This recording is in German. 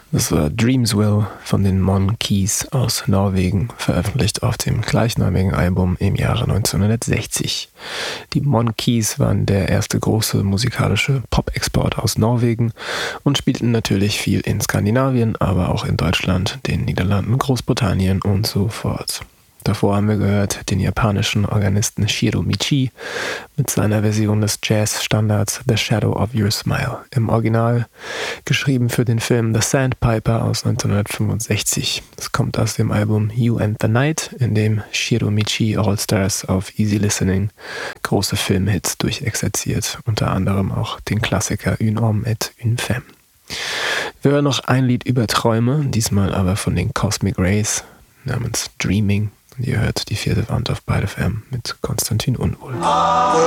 Das war Dreamsville von den Monkees aus Norwegen, veröffentlicht auf dem gleichnamigen Album im Jahre 1960. Die Monkees waren der erste große musikalische Pop-Export aus Norwegen und spielten natürlich viel in Skandinavien, aber auch in Deutschland, den Niederlanden, Großbritannien und so fort. Davor haben wir gehört den japanischen Organisten Shiro Michi mit seiner Version des Jazz-Standards The Shadow of Your Smile. Im Original geschrieben für den Film The Sandpiper aus 1965. Es kommt aus dem Album You and the Night, in dem Shiro Michi All-Stars auf Easy Listening große Filmhits durchexerziert, unter anderem auch den Klassiker Une homme et une femme. Wir hören noch ein Lied über Träume, diesmal aber von den Cosmic Rays namens Dreaming. Und ihr hört die 4. Wand auf Byte FM mit Konstantin Unwohl.